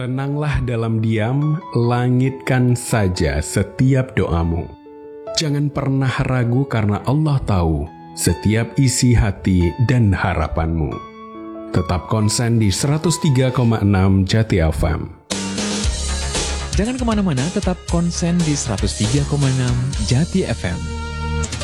Tenanglah dalam diam, langitkan saja setiap doamu. Jangan pernah ragu karena Allah tahu setiap isi hati dan harapanmu. Tetap konsen di 103,6 Jati FM. Jangan kemana-mana, tetap konsen di 103,6 Jati FM.